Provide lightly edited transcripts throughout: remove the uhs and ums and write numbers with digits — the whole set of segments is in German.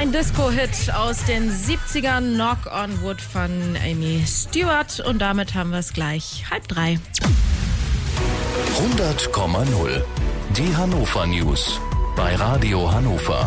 Ein Disco-Hit aus den 70ern, Knock on Wood von Amy Stewart. Und damit haben wir es gleich 2:30. 100,0. Die Hannover News bei Radio Hannover.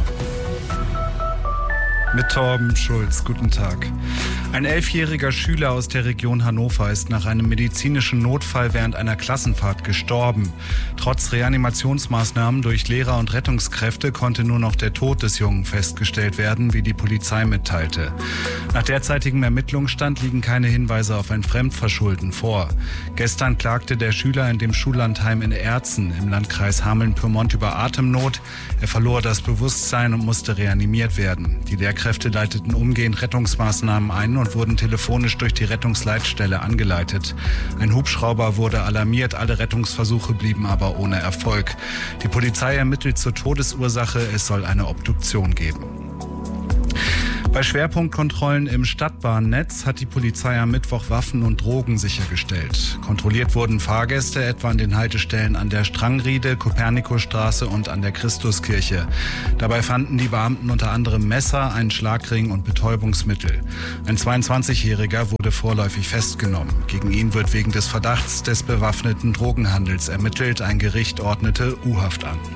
Mit Torben Schulz, guten Tag. Ein 11-jähriger Schüler aus der Region Hannover ist nach einem medizinischen Notfall während einer Klassenfahrt gestorben. Trotz Reanimationsmaßnahmen durch Lehrer und Rettungskräfte konnte nur noch der Tod des Jungen festgestellt werden, wie die Polizei mitteilte. Nach derzeitigem Ermittlungsstand liegen keine Hinweise auf ein Fremdverschulden vor. Gestern klagte der Schüler in dem Schullandheim in Erzen im Landkreis Hameln-Pyrmont über Atemnot. Er verlor das Bewusstsein und musste reanimiert werden. Die Lehrkräfte leiteten umgehend Rettungsmaßnahmen ein und wurden telefonisch durch die Rettungsleitstelle angeleitet. Ein Hubschrauber wurde alarmiert, alle Rettungsversuche blieben aber ohne Erfolg. Die Polizei ermittelt zur Todesursache, es soll eine Obduktion geben. Bei Schwerpunktkontrollen im Stadtbahnnetz hat die Polizei am Mittwoch Waffen und Drogen sichergestellt. Kontrolliert wurden Fahrgäste etwa an den Haltestellen an der Strangriede, Kopernikusstraße und an der Christuskirche. Dabei fanden die Beamten unter anderem Messer, einen Schlagring und Betäubungsmittel. Ein 22-Jähriger wurde vorläufig festgenommen. Gegen ihn wird wegen des Verdachts des bewaffneten Drogenhandels ermittelt. Ein Gericht ordnete U-Haft an.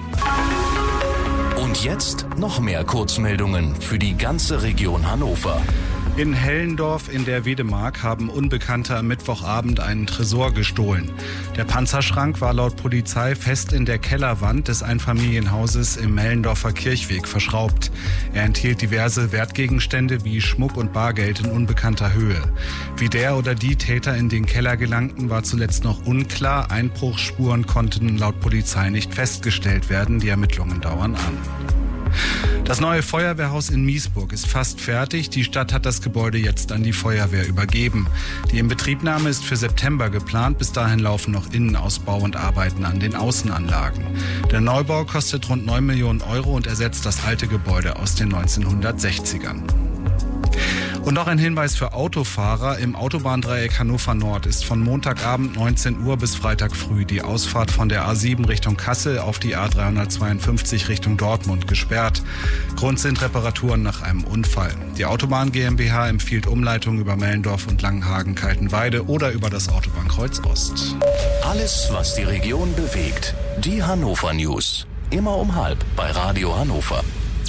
Und jetzt noch mehr Kurzmeldungen für die ganze Region Hannover. In Hellendorf in der Wedemark haben Unbekannte am Mittwochabend einen Tresor gestohlen. Der Panzerschrank war laut Polizei fest in der Kellerwand des Einfamilienhauses im Hellendorfer Kirchweg verschraubt. Er enthielt diverse Wertgegenstände wie Schmuck und Bargeld in unbekannter Höhe. Wie der oder die Täter in den Keller gelangten, war zuletzt noch unklar. Einbruchsspuren konnten laut Polizei nicht festgestellt werden. Die Ermittlungen dauern an. Das neue Feuerwehrhaus in Miesburg ist fast fertig. Die Stadt hat das Gebäude jetzt an die Feuerwehr übergeben. Die Inbetriebnahme ist für September geplant. Bis dahin laufen noch Innenausbau und Arbeiten an den Außenanlagen. Der Neubau kostet rund 9 Millionen Euro und ersetzt das alte Gebäude aus den 1960ern. Und noch ein Hinweis für Autofahrer. Im Autobahndreieck Hannover Nord ist von Montagabend 19 Uhr bis Freitag früh die Ausfahrt von der A7 Richtung Kassel auf die A352 Richtung Dortmund gesperrt. Grund sind Reparaturen nach einem Unfall. Die Autobahn GmbH empfiehlt Umleitung über Mellendorf und Langenhagen-Kaltenweide oder über das Autobahnkreuz Ost. Alles, was die Region bewegt. Die Hannover News. Immer um 12:30 bei Radio Hannover.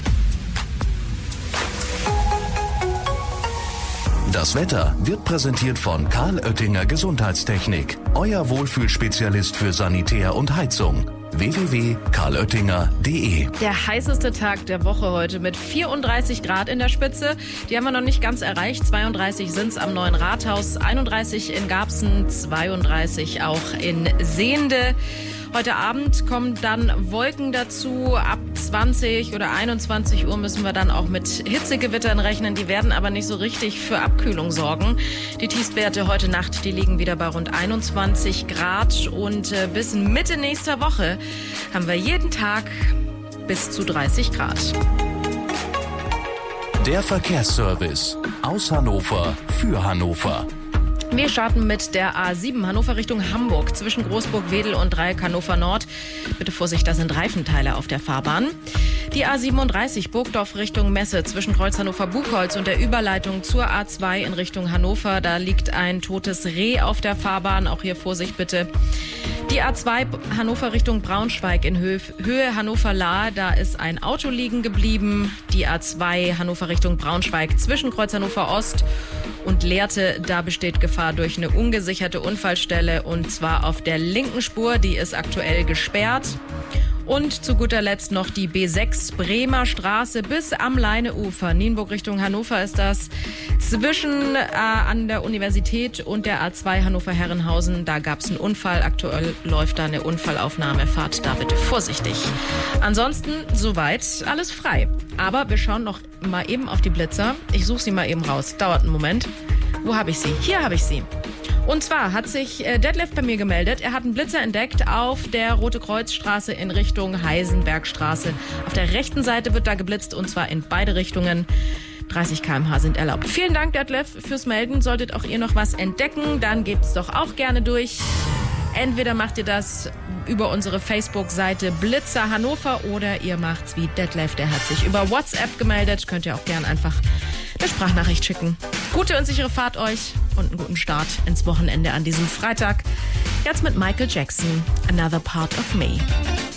Das Wetter wird präsentiert von Karl Oettinger Gesundheitstechnik. Euer Wohlfühlspezialist für Sanitär und Heizung. www.karloettinger.de. Der heißeste Tag der Woche heute mit 34 Grad in der Spitze. Die haben wir noch nicht ganz erreicht. 32 sind es am Neuen Rathaus, 31 in Garbsen, 32 auch in Sehnde. Heute Abend kommen dann Wolken dazu. Ab 20 oder 21 Uhr müssen wir dann auch mit Hitzegewittern rechnen. Die werden aber nicht so richtig für Abkühlung sorgen. Die Tiefstwerte heute Nacht, die liegen wieder bei rund 21 Grad. Und bis Mitte nächster Woche haben wir jeden Tag bis zu 30 Grad. Der Verkehrsservice aus Hannover für Hannover. Wir starten mit der A7 Hannover Richtung Hamburg zwischen Großburg-Wedel und Dreieck Hannover Nord. Bitte Vorsicht, da sind Reifenteile auf der Fahrbahn. Die A37 Burgdorf Richtung Messe zwischen Kreuz Hannover-Buchholz und der Überleitung zur A2 in Richtung Hannover. Da liegt ein totes Reh auf der Fahrbahn. Auch hier Vorsicht bitte. Die A2 Hannover Richtung Braunschweig in Höhe Hannover-Lahr. Da ist ein Auto liegen geblieben. Die A2 Hannover Richtung Braunschweig zwischen Kreuz Hannover Ost und Lehrte. Da besteht Gefahr durch eine ungesicherte Unfallstelle und zwar auf der linken Spur. Die ist aktuell gesperrt. Und zu guter Letzt noch die B6 Bremer Straße bis am Leineufer. Nienburg Richtung Hannover ist das. Zwischen an der Universität und der A2 Hannover-Herrenhausen. Da gab es einen Unfall. Aktuell läuft da eine Unfallaufnahme. Fahrt da bitte vorsichtig. Ansonsten soweit alles frei. Aber wir schauen noch mal eben auf die Blitzer. Ich suche sie mal eben raus. Dauert einen Moment. Wo habe ich sie? Hier habe ich sie. Und zwar hat sich Detlef bei mir gemeldet. Er hat einen Blitzer entdeckt auf der Rote-Kreuz-Straße in Richtung Heisenbergstraße. Auf der rechten Seite wird da geblitzt und zwar in beide Richtungen. 30 km/h sind erlaubt. Vielen Dank, Detlef, fürs Melden. Solltet auch ihr noch was entdecken, dann gebt's doch auch gerne durch. Entweder macht ihr das über unsere Facebook-Seite Blitzer Hannover oder ihr macht's wie Detlef, der hat sich über WhatsApp gemeldet. Könnt ihr auch gern einfach eine Sprachnachricht schicken. Gute und sichere Fahrt euch und einen guten Start ins Wochenende an diesem Freitag. Jetzt mit Michael Jackson, Another Part of Me.